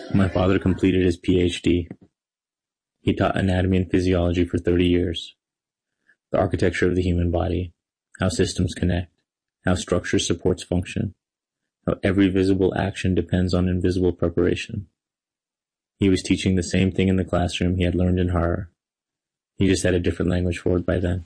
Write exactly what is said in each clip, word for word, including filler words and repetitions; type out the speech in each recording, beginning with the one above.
My father completed his P H D. He taught anatomy and physiology for thirty years. The architecture of the human body, how systems connect, how structure supports function, how every visible action depends on invisible preparation. He was teaching the same thing in the classroom he had learned in horror. He just had a different language for it by then.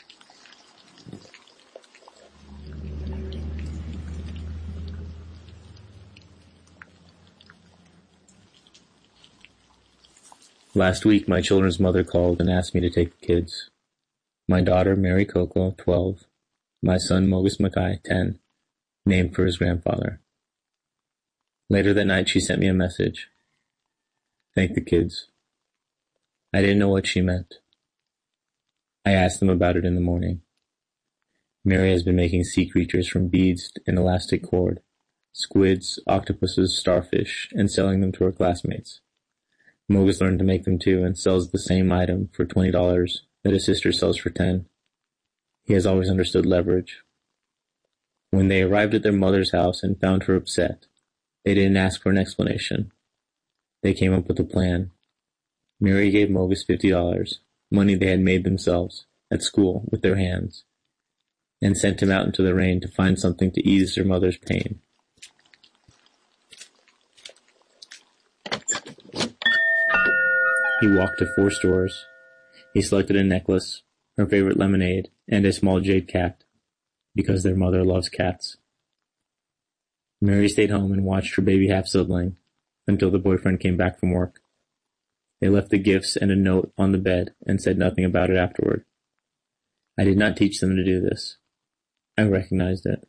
Last week, my children's mother called and asked me to take the kids. My daughter, Mary Coco, twelve. My son, Mogus Mackay, ten. Named for his grandfather. Later that night, she sent me a message. Thank the kids. I didn't know what she meant. I asked them about it in the morning. Mary has been making sea creatures from beads and elastic cord, squids, octopuses, starfish, and selling them to her classmates. Mogus learned to make them too and sells the same item for twenty dollars that his sister sells for ten dollars. He has always understood leverage. When they arrived at their mother's house and found her upset, they didn't ask for an explanation. They came up with a plan. Mary gave Mogus fifty dollars, money they had made themselves, at school, with their hands, and sent him out into the rain to find something to ease their mother's pain. He walked to four stores. He selected a necklace, her favorite lemonade, and a small jade cat, because their mother loves cats. Mary stayed home and watched her baby half-sibling until the boyfriend came back from work. They left the gifts and a note on the bed and said nothing about it afterward. I did not teach them to do this. I recognized it.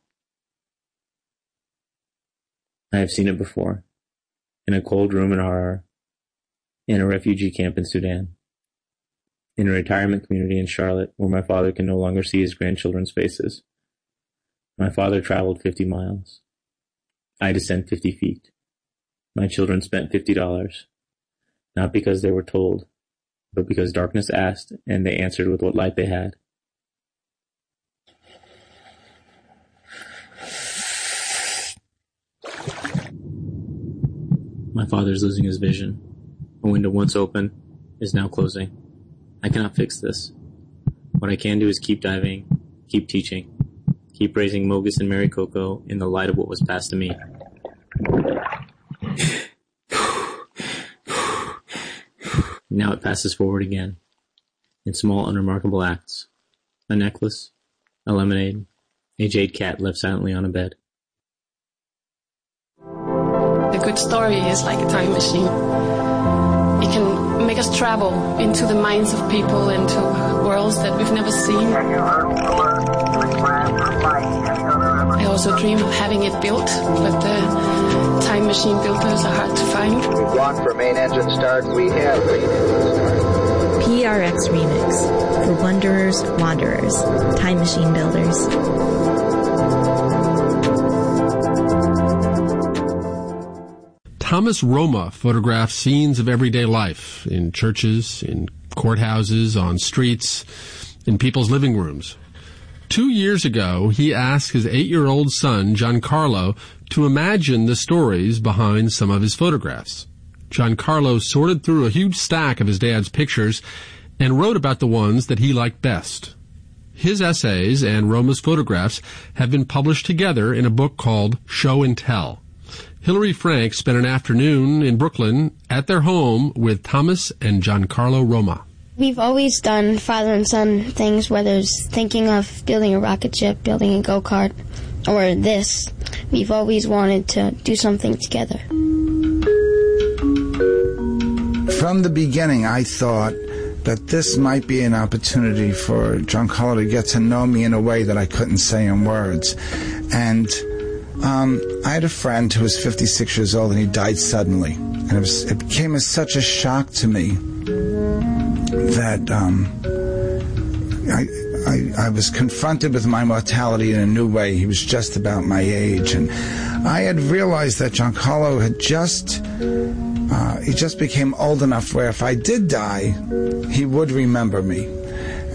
I have seen it before, in a cold room in Harar, in a refugee camp in Sudan, in a retirement community in Charlotte where my father can no longer see his grandchildren's faces. My father traveled fifty miles. I descend fifty feet. My children spent fifty dollars, not because they were told, but because darkness asked and they answered with what light they had. My father is losing his vision. A window once open is now closing. I cannot fix this. What I can do is keep diving, keep teaching, keep raising Mogus and Mary Coco in the light of what was passed to me. Now it passes forward again, in small, unremarkable acts. A necklace, a lemonade, a jade cat left silently on a bed. A good story is like a time machine. It can make us travel into the minds of people, into worlds that we've never seen. I also dream of having it built, but the time machine builders are hard to find. We've gone for main engine start. We have main engine start. P R X Remix for Wanderers, Wanderers, Time Machine Builders. Thomas Roma photographs scenes of everyday life in churches, in courthouses, on streets, in people's living rooms. Two years ago, he asked his eight-year-old son, Giancarlo, to imagine the stories behind some of his photographs. Giancarlo sorted through a huge stack of his dad's pictures and wrote about the ones that he liked best. His essays and Roma's photographs have been published together in a book called Show and Tell. Hillary Frank spent an afternoon in Brooklyn at their home with Thomas and Giancarlo Roma. We've always done father and son things, whether it's thinking of building a rocket ship, building a go-kart, or this. We've always wanted to do something together. From the beginning, I thought that this might be an opportunity for Giancarlo to get to know me in a way that I couldn't say in words. And Um, I had a friend who was fifty-six years old and he died suddenly. And it, was, it became as such a shock to me that um, I, I, I was confronted with my mortality in a new way. He was just about my age. And I had realized that Giancarlo had just, uh, he just became old enough where if I did die, he would remember me.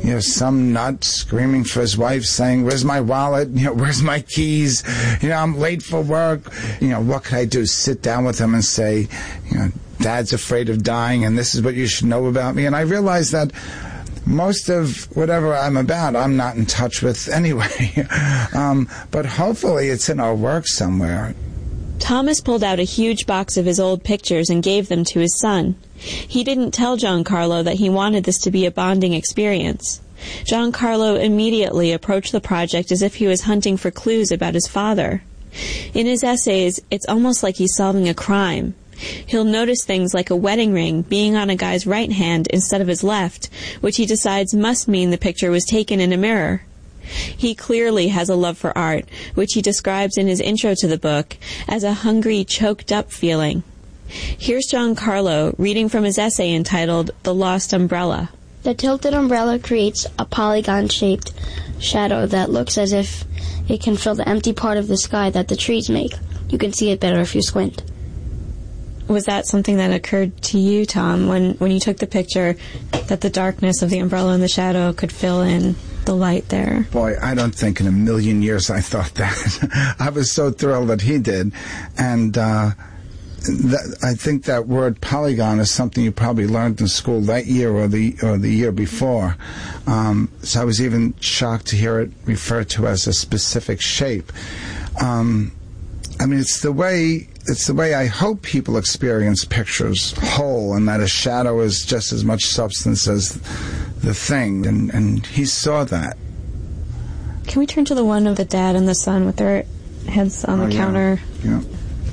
you know, some nut screaming for his wife, saying, "Where's my wallet? You know, where's my keys? You know, I'm late for work." You know, what could I do? Sit down with him and say, you know, Dad's afraid of dying, and this is what you should know about me. And I realized that most of whatever I'm about, I'm not in touch with anyway. um, but hopefully it's in our work somewhere. Thomas pulled out a huge box of his old pictures and gave them to his son. He didn't tell Giancarlo that he wanted this to be a bonding experience. Giancarlo immediately approached the project as if he was hunting for clues about his father. In his essays, it's almost like he's solving a crime. He'll notice things like a wedding ring being on a guy's right hand instead of his left, which he decides must mean the picture was taken in a mirror. He clearly has a love for art, which he describes in his intro to the book as a hungry, choked-up feeling. Here's Giancarlo reading from his essay entitled The Lost Umbrella. The tilted umbrella creates a polygon-shaped shadow that looks as if it can fill the empty part of the sky that the trees make. You can see it better if you squint. Was that something that occurred to you, Tom, when, when you took the picture, that the darkness of the umbrella and the shadow could fill in the light there? Boy, I don't think in a million years I thought that. I was so thrilled that he did. And uh, that, I think that word polygon is something you probably learned in school that year or the or the year before. Um, so I was even shocked to hear it referred to as a specific shape. Um, I mean, it's the way... It's the way I hope people experience pictures whole, and that a shadow is just as much substance as the thing, and, and he saw that. Can we turn to the one of the dad and the son with their heads on oh, the yeah. counter? Yeah.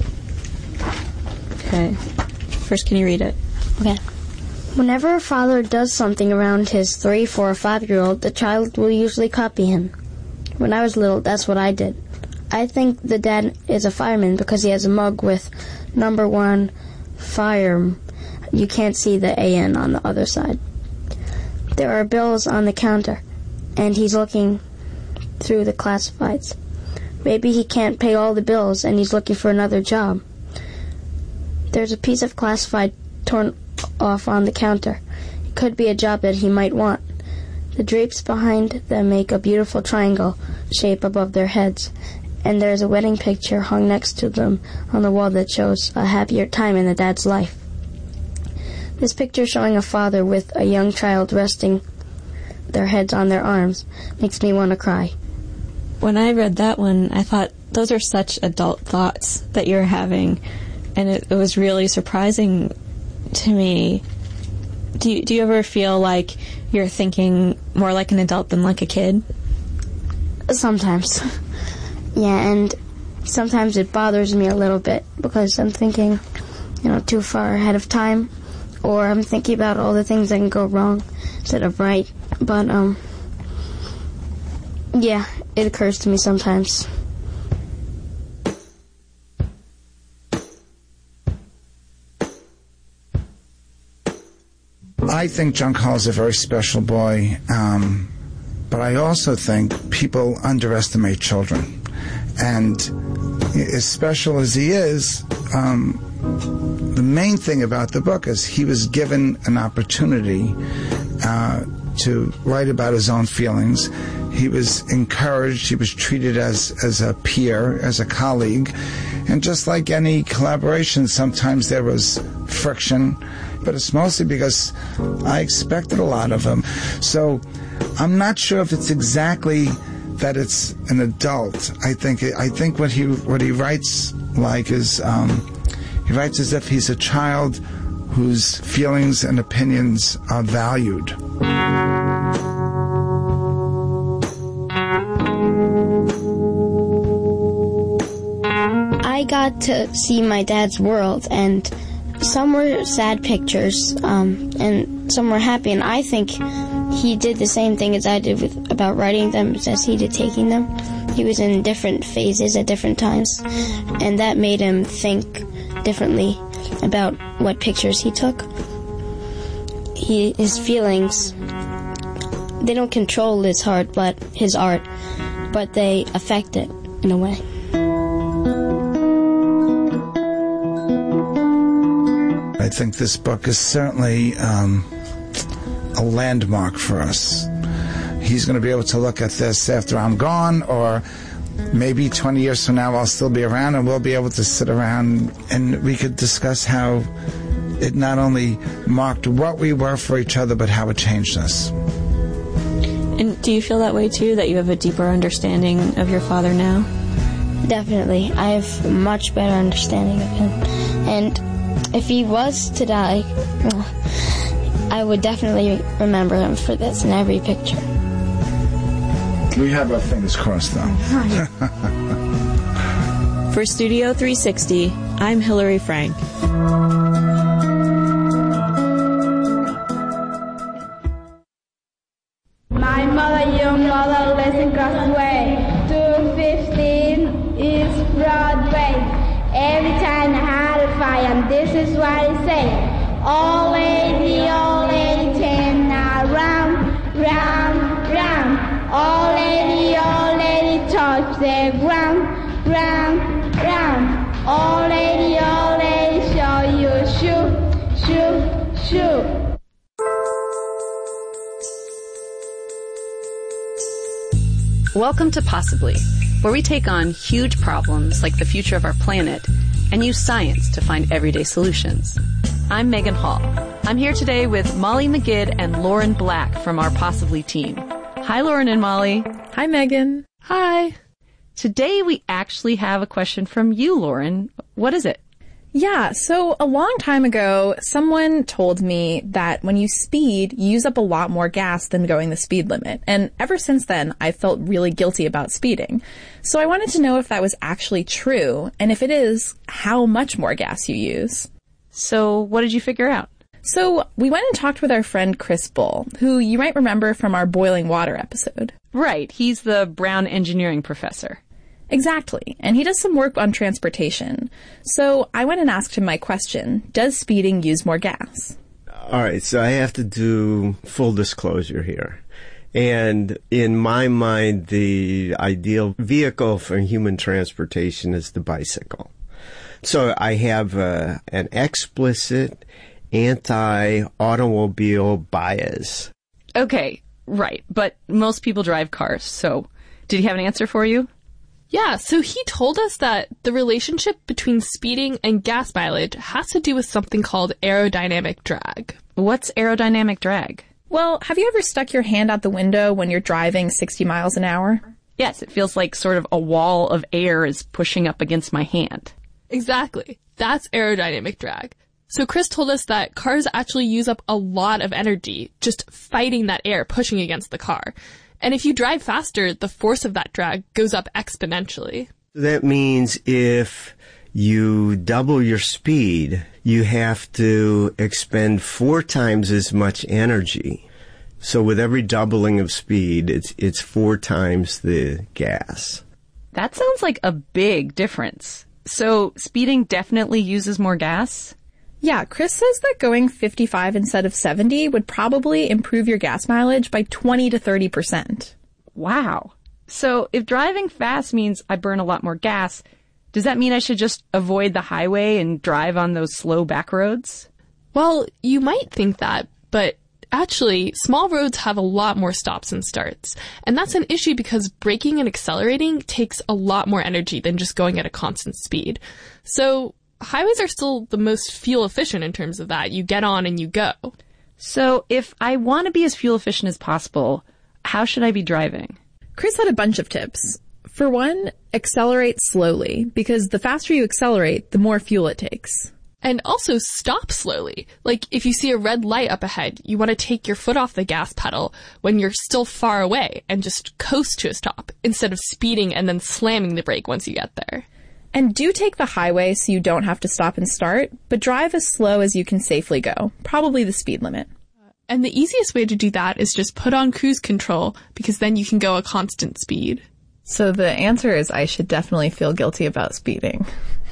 Okay. First, can you read it? Okay. Whenever a father does something around his three, four, or five-year-old, the child will usually copy him. When I was little, that's what I did. I think the dad is a fireman because he has a mug with number one fire. You can't see the A N on the other side. There are bills on the counter, and he's looking through the classifieds. Maybe he can't pay all the bills, and he's looking for another job. There's a piece of classified torn off on the counter. It could be a job that he might want. The drapes behind them make a beautiful triangle shape above their heads, and there's a wedding picture hung next to them on the wall that shows a happier time in the dad's life. This picture showing a father with a young child resting their heads on their arms makes me want to cry. When I read that one, I thought, those are such adult thoughts that you're having, and it, it was really surprising to me. Do you, do you ever feel like you're thinking more like an adult than like a kid? Sometimes. Yeah, and sometimes it bothers me a little bit because I'm thinking, you know, too far ahead of time, or I'm thinking about all the things that can go wrong instead of right. But, um, yeah, it occurs to me sometimes. I think Giancarlo's a very special boy, um, but I also think people underestimate children. And as special as he is, um, the main thing about the book is he was given an opportunity uh, to write about his own feelings. He was encouraged. He was treated as, as a peer, as a colleague. And just like any collaboration, sometimes there was friction, but it's mostly because I expected a lot of him. So I'm not sure if it's exactly that it's an adult. I think I think what he what he writes like is um, he writes as if he's a child whose feelings and opinions are valued. I got to see my dad's world, and some were sad pictures, um, and some were happy, and I think he did the same thing as I did with, about writing them as he did taking them. He was in different phases at different times, and that made him think differently about what pictures he took. He, his feelings, they don't control his heart, but his art, but they affect it in a way. I think this book is certainly um, a landmark for us. he's going to be able to look at this after I'm gone, or maybe twenty years from now I'll still be around and we'll be able to sit around and we could discuss how it not only marked what we were for each other, but how it changed us. And do you feel that way too, that you have a deeper understanding of your father now? Definitely. I have a much better understanding of him. And if he was to die, well, I would definitely remember him for this in every picture. We have our fingers crossed, though. For Studio three sixty, I'm Hillary Frank. My mother, your mother, lives across the way. two fifteen is Broadway. Every time I had a fire, and this is what I say. Old lady, old lady, turn around, round, round. Old lady, old lady, touch the ground, round, round. Old lady, old lady, show you shoe, shoe, shoe. Welcome to Possibly, where we take on huge problems like the future of our planet and use science to find everyday solutions. I'm Megan Hall. I'm here today with Molly McGidd and Lauren Black from our Possibly team. Hi, Lauren and Molly. Hi, Megan. Hi. Today we actually have a question from you, Lauren. What is it? Yeah, so a long time ago, someone told me that when you speed, you use up a lot more gas than going the speed limit. And ever since then, I felt really guilty about speeding. So I wanted to know if that was actually true, and if it is, how much more gas you use. So what did you figure out? So we went and talked with our friend Chris Bull, who you might remember from our boiling water episode. Right, he's the Brown engineering professor. Exactly, and he does some work on transportation. So I went and asked him my question, does speeding use more gas? All right, so I have to do full disclosure here. And in my mind, the ideal vehicle for human transportation is the bicycle. So I have uh, an explicit anti-automobile bias. Okay, right, but most people drive cars, so did he have an answer for you? Yeah, so he told us that the relationship between speeding and gas mileage has to do with something called aerodynamic drag. What's aerodynamic drag? Well, have you ever stuck your hand out the window when you're driving sixty miles an hour? Yes, it feels like sort of a wall of air is pushing up against my hand. Exactly. That's aerodynamic drag. So Chris told us that cars actually use up a lot of energy just fighting that air pushing against the car. And if you drive faster, the force of that drag goes up exponentially. That means if you double your speed, you have to expend four times as much energy. So with every doubling of speed, it's it's four times the gas. That sounds like a big difference. So speeding definitely uses more gas? Yeah, Chris says that going fifty-five instead of seventy would probably improve your gas mileage by twenty to thirty percent. Wow. So if driving fast means I burn a lot more gas, does that mean I should just avoid the highway and drive on those slow back roads? Well, you might think that, but actually, small roads have a lot more stops and starts. And that's an issue because braking and accelerating takes a lot more energy than just going at a constant speed. So highways are still the most fuel efficient in terms of that. You get on and you go. So if I want to be as fuel efficient as possible, how should I be driving? Chris had a bunch of tips. For one, accelerate slowly, because the faster you accelerate, the more fuel it takes. And also stop slowly. Like if you see a red light up ahead, you want to take your foot off the gas pedal when you're still far away and just coast to a stop instead of speeding and then slamming the brake once you get there. And do take the highway so you don't have to stop and start, but drive as slow as you can safely go, probably the speed limit. And the easiest way to do that is just put on cruise control, because then you can go a constant speed. So the answer is I should definitely feel guilty about speeding.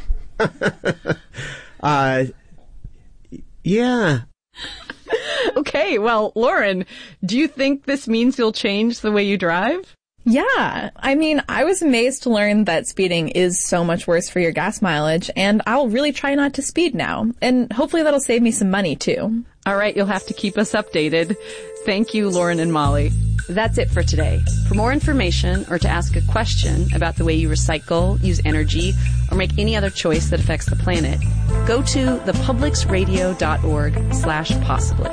uh, yeah. Okay, well, Lauren, do you think this means you'll change the way you drive? Yeah. I mean, I was amazed to learn that speeding is so much worse for your gas mileage, and I'll really try not to speed now. And hopefully that'll save me some money, too. All right, you'll have to keep us updated. Thank you, Lauren and Molly. That's it for today. For more information or to ask a question about the way you recycle, use energy, or make any other choice that affects the planet, go to thepublicsradio.org slash possibly.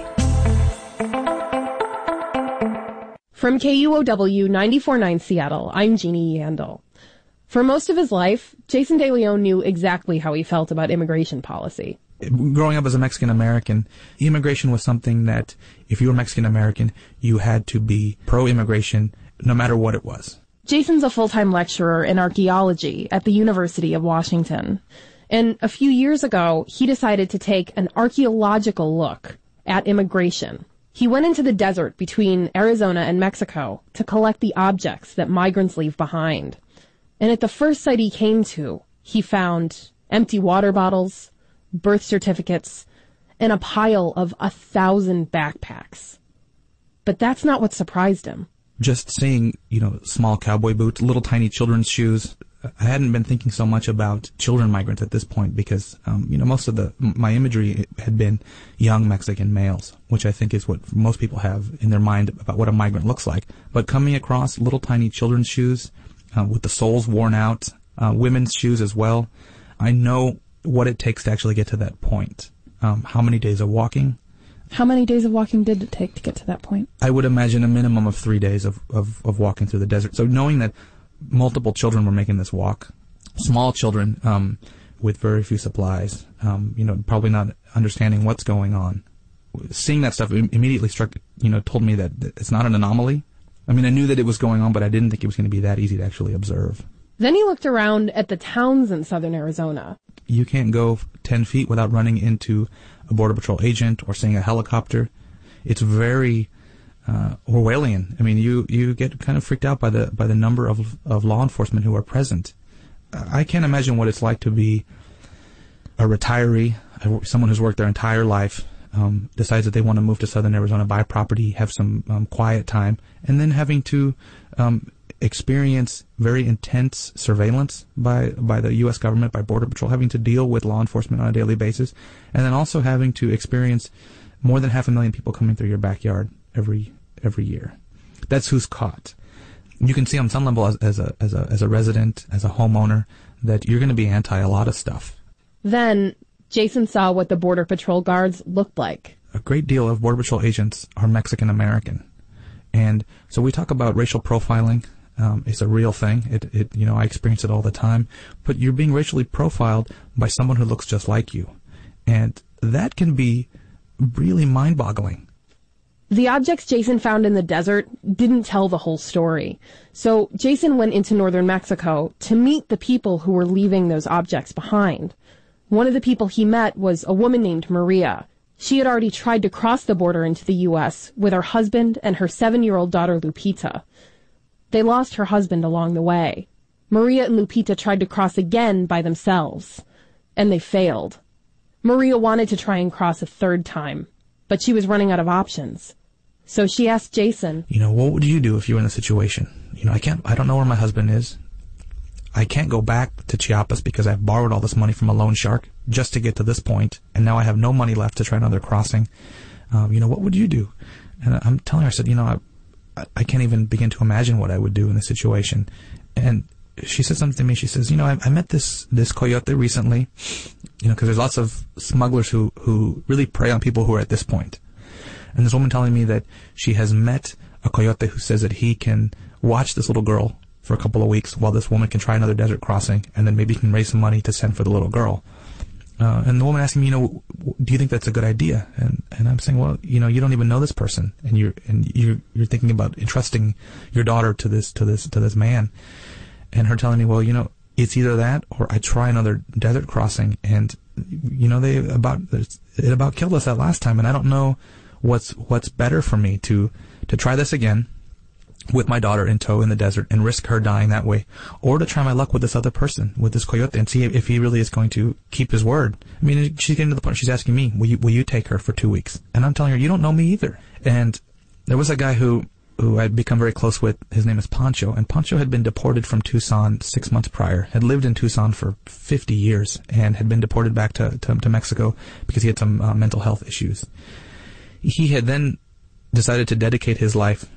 From K U O W ninety-four point nine Seattle, I'm Jeannie Yandel. For most of his life, Jason De Leon knew exactly how he felt about immigration policy. Growing up as a Mexican-American, immigration was something that, if you were Mexican-American, you had to be pro-immigration no matter what it was. Jason's a full-time lecturer in archaeology at the University of Washington. And a few years ago, he decided to take an archaeological look at immigration. He went into the desert between Arizona and Mexico to collect the objects that migrants leave behind. And at the first site he came to, he found empty water bottles, birth certificates, and a pile of a thousand backpacks. But that's not what surprised him. Just seeing, you know, small cowboy boots, little tiny children's shoes. I hadn't been thinking so much about children migrants at this point because, um, you know, most of the, my imagery had been young Mexican males, which I think is what most people have in their mind about what a migrant looks like. But coming across little tiny children's shoes, uh, with the soles worn out, uh, women's shoes as well, I know what it takes to actually get to that point. Um, how many days of walking? How many days of walking did it take to get to that point? I would imagine a minimum of three days of, of, of walking through the desert. So knowing that multiple children were making this walk, small children um, with very few supplies, um, you know, probably not understanding what's going on. Seeing that stuff immediately struck, you know, told me that it's not an anomaly. I mean, I knew that it was going on, but I didn't think it was going to be that easy to actually observe. Then he looked around at the towns in southern Arizona. You can't go ten feet without running into a Border Patrol agent or seeing a helicopter. It's very uh, Orwellian. I mean, you, you get kind of freaked out by the by the number of of law enforcement who are present. I can't imagine what it's like to be a retiree, someone who's worked their entire life, um, decides that they want to move to southern Arizona, buy property, have some um, quiet time, and then having to um, experience very intense surveillance by by the U S government, by Border Patrol, having to deal with law enforcement on a daily basis, and then also having to experience more than half a million people coming through your backyard every every year. That's who's caught. You can see on some level as, as a as a as a resident, as a homeowner, that you're going to be anti a lot of stuff. Then Jason saw what the Border Patrol guards looked like. A great deal of Border Patrol agents are Mexican American, and so we talk about racial profiling. Um, it's a real thing. It, it, you know, I experience it all the time. But you're being racially profiled by someone who looks just like you, and that can be really mind-boggling. The objects Jason found in the desert didn't tell the whole story. So Jason went into northern Mexico to meet the people who were leaving those objects behind. One of the people he met was a woman named Maria. She had already tried to cross the border into the U S with her husband and her seven-year-old daughter Lupita. They lost her husband along the way. Maria and Lupita tried to cross again by themselves, and they failed. Maria wanted to try and cross a third time, but she was running out of options. So she asked Jason, you know, what would you do if you were in a situation? You know, I can't, I don't know where my husband is. I can't go back to Chiapas because I've borrowed all this money from a loan shark just to get to this point, and now I have no money left to try another crossing. Um, you know, what would you do? And I'm telling her, I said, you know, I, I can't even begin to imagine what I would do in this situation. And she said something to me. She says, you know, I, I met this, this coyote recently, you know, because there's lots of smugglers who, who really prey on people who are at this point. And this woman telling me that she has met a coyote who says that he can watch this little girl for a couple of weeks while this woman can try another desert crossing, and then maybe he can raise some money to send for the little girl. Uh, and the woman asked me, you know, do you think that's a good idea? And and I'm saying, well, you know, you don't even know this person, and you're and you're you're thinking about entrusting your daughter to this to this to this man. And her telling me, well, you know, it's either that or I try another desert crossing, and you know, they about it about killed us that last time, and I don't know what's what's better for me to to try this again with my daughter in tow in the desert and risk her dying that way, or to try my luck with this other person, with this coyote, and see if he really is going to keep his word. I mean, she's getting to the point, she's asking me, will you, will you take her for two weeks? And I'm telling her, you don't know me either. And there was a guy who, who I'd become very close with. His name is Pancho, and Pancho had been deported from Tucson six months prior, had lived in Tucson for fifty years, and had been deported back to, to, to Mexico because he had some uh, mental health issues. He had then decided to dedicate his life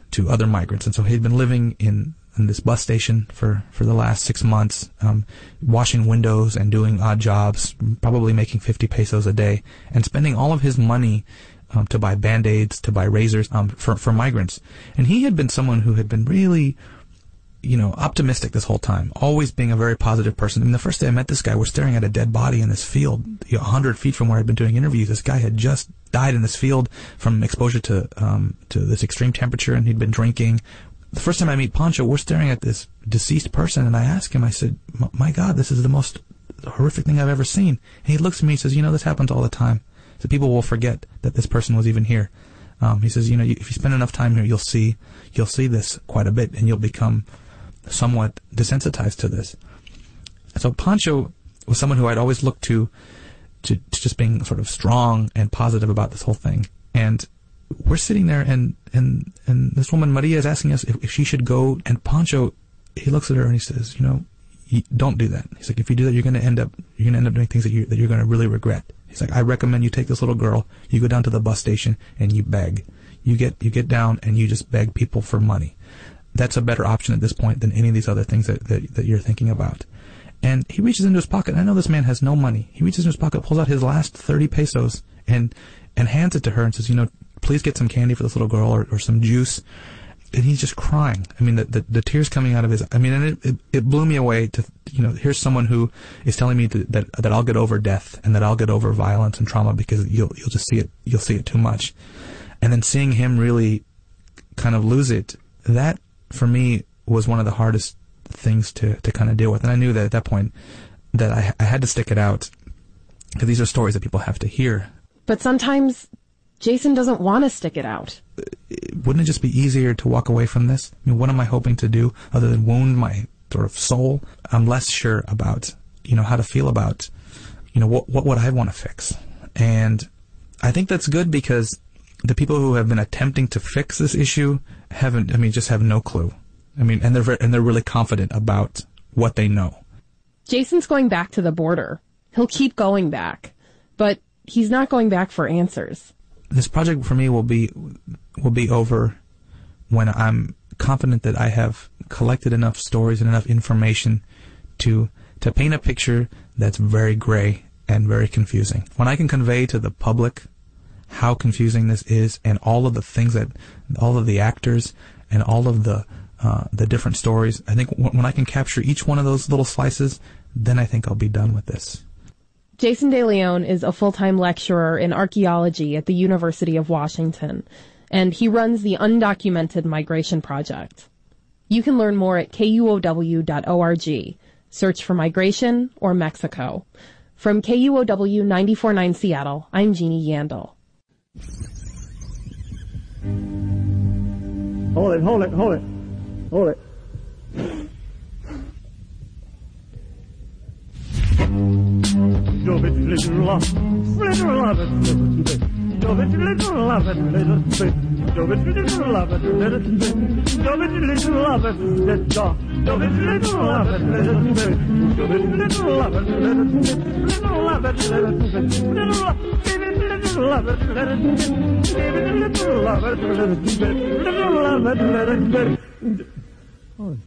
to other migrants. And so he'd been living in, in this bus station for, for the last six months, um, washing windows and doing odd jobs, probably making fifty pesos a day, and spending all of his money um, to buy Band-Aids, to buy razors um, for, for migrants. And he had been someone who had been really, you know, optimistic this whole time, always being a very positive person. I mean, the first day I met this guy, we're staring at a dead body in this field, you know, one hundred feet from where I'd been doing interviews. This guy had just died in this field from exposure to um, to this extreme temperature, and he'd been drinking. The first time I meet Pancho, we're staring at this deceased person, and I ask him, I said, my God, this is the most horrific thing I've ever seen. And he looks at me and says, you know, this happens all the time. So people will forget that this person was even here. Um, he says, you know, if you spend enough time here, you'll see, you'll see this quite a bit, and you'll become somewhat desensitized to this. So Pancho was someone who I'd always looked to, to, to just being sort of strong and positive about this whole thing. And we're sitting there, and, and, and this woman, Maria, is asking us if, if she should go, and Pancho, he looks at her and he says, you know, you, don't do that. He's like, if you do that, you're going to end up, you're going to end up doing things that, you, that you're going to really regret. He's like, I recommend you take this little girl, you go down to the bus station, and you beg. You get, you get down, and you just beg people for money. That's a better option at this point than any of these other things that, that, that you're thinking about. And he reaches into his pocket. I know this man has no money. He reaches into his pocket, pulls out his last thirty pesos, and, and hands it to her and says, you know, please get some candy for this little girl, or, or some juice. And he's just crying. I mean, the, the, the tears coming out of his, I mean, and it, it, it blew me away to, you know, here's someone who is telling me to, that, that I'll get over death, and that I'll get over violence and trauma because you'll, you'll just see it, you'll see it too much. And then seeing him really kind of lose it, that, for me, was one of the hardest things to, to kind of deal with. And I knew that at that point that I, I had to stick it out, because these are stories that people have to hear. But sometimes Jason doesn't want to stick it out. Wouldn't it just be easier to walk away from this? I mean, what am I hoping to do other than wound my sort of soul? I'm less sure about, you know, how to feel about, you know, what, what would I want to fix? And I think that's good, because the people who have been attempting to fix this issue haven't, I mean, just have no clue. I mean, and they're, very, and they're really confident about what they know. Jason's going back to the border. He'll keep going back, but he's not going back for answers. This project for me will be, will be over when I'm confident that I have collected enough stories and enough information to, to paint a picture that's very gray and very confusing. When I can convey to the public how confusing this is, and all of the things that, all of the actors and all of the, uh, the different stories, I think w- when I can capture each one of those little slices, then I think I'll be done with this. Jason De Leon is a full-time lecturer in archaeology at the University of Washington, and he runs the Undocumented Migration Project. You can learn more at K U O W dot org. Search for migration or Mexico. From K U O W ninety-four point nine Seattle, I'm Jeannie Yandel. Hold it, hold it, hold it, hold it. Dove it, little love, little love it, little bit. Dove it, little love it, little bit. Dove it, little love it, little bit. Dove it, little love it, little dog. Dove it, little love it, little bit. Dove it, little love it, little bit. Little love it, little bit. Little love, give it, little love it, little bit. Give it, little love it, little bit. Little love it, little bit. Oh.